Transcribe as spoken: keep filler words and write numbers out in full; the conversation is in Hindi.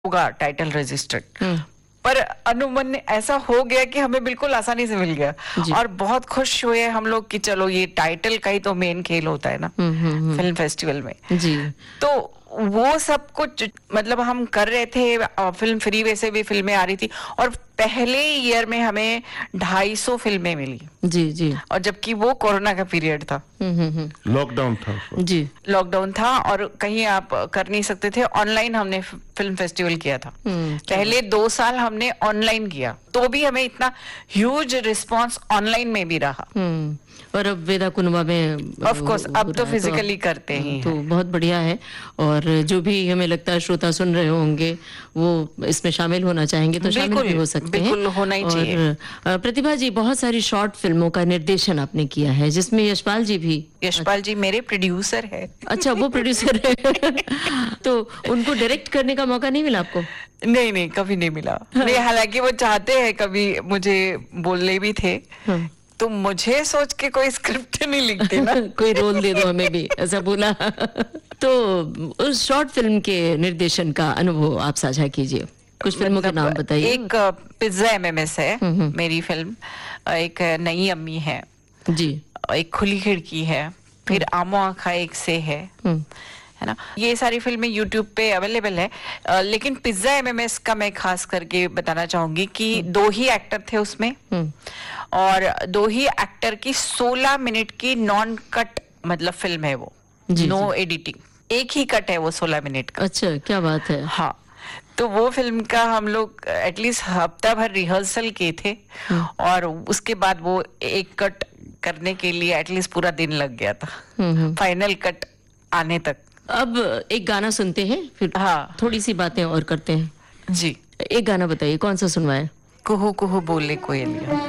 होगा टाइटल रजिस्टर्ड। पर अनुमन ने ऐसा हो गया कि हमें बिल्कुल आसानी से मिल गया और बहुत खुश हुए हम लोग कि चलो ये टाइटल का ही तो मेन खेल होता है ना फिल्म फेस्टिवल में जी। तो वो सब कुछ मतलब हम कर रहे थे, फिल्म फ्री वैसे भी फिल्में आ रही थी और पहले ईयर में हमें ढाई सौ फिल्में मिली जी जी, और जबकि वो कोरोना का पीरियड था, लॉकडाउन था जी, लॉकडाउन था और कहीं आप कर नहीं सकते थे। ऑनलाइन हमने फिल्म फेस्टिवल किया था, पहले दो साल हमने ऑनलाइन किया, तो भी हमें इतना ह्यूज रिस्पांस ऑनलाइन में भी रहा। और अब वेदा कुनुबा में ऑफ कोर्स अब तो फिजिकली तो, करते ही तो बहुत बढ़िया है। और जो भी हमें लगता है श्रोता सुन रहे होंगे वो इसमें शामिल होना चाहेंगे तो शामिल भी हो सकते हैं, बिल्कुल होना ही चाहिए। प्रतिभा जी, बहुत सारी शॉर्ट फिल्मों का निर्देशन आपने किया है जिसमें यशपाल जी भी यशपाल जी मेरे प्रोड्यूसर है। अच्छा, वो प्रोड्यूसर है तो उनको डायरेक्ट करने का मौका नहीं मिला आपको? नहीं नहीं, कभी नहीं मिला। नहीं, हालांकि वो चाहते हैं, कभी मुझे बोलने भी थे, तो मुझे सोच के कोई स्क्रिप्ट नहीं लिखती ना कोई रोल दे दो हमें भी, ऐसा बोला। तो उस शॉर्ट फिल्म के निर्देशन का अनुभव आप साझा कीजिए, कुछ फिल्मों मतलब के नाम बताइए। एक पिज्जा एमएमएस है मेरी फिल्म, एक नई अम्मी है जी, एक खुली खिड़की है, फिर आमो आखा एक से है है ना। ये सारी फिल्में यूट्यूब पे अवेलेबल है, आ, लेकिन पिज्जा एमएमएस का मैं खास करके बताना चाहूंगी कि दो ही एक्टर थे उसमें और दो ही एक्टर की सोलह मिनट की नॉन कट मतलब फिल्म है वो, नो एडिटिंग, एक ही कट है वो सोलह मिनट का। अच्छा, क्या बात है। हाँ, तो वो फिल्म का हम लोग एटलीस्ट हफ्ता भर रिहर्सल किए थे और उसके बाद वो एक कट करने के लिए एटलीस्ट पूरा दिन लग गया था फाइनल कट आने तक। अब एक गाना सुनते हैं, फिर हाँ थोड़ी सी बातें और करते हैं जी। एक गाना बताइए, कौन सा सुनवाए? कुहू कुहू बोले कोयलिया।